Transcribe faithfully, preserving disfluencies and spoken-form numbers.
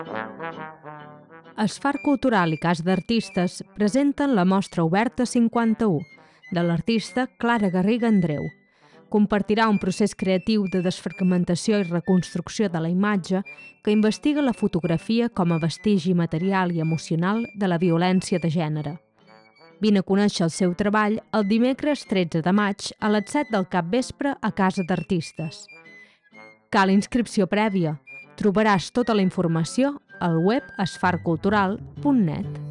Esfar Cultural i Cas d'Artistes presenten la mostra oberta cinquanta-u de l'artista Clara Garriga Andreu. Compartirà un procés creatiu de desfragmentació i reconstrucció de la imatge que investiga la fotografia com a vestigi material i emocional de la violència de gènere. Vine a conèixer el seu treball el dimecres tretze de maig a les set del capvespre a Casa d'Artistes. Cal inscripció prèvia. Trobaràs tota la informació al web esfar cultural punt net.